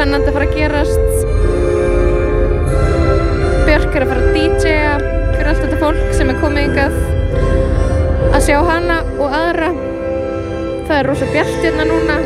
spennandi að fara að gerast. Björk að fara að DJ-a fyrir allt þetta fólk sem komið hingað að sjá hana og aðra. Það rosa bjart hérna núna.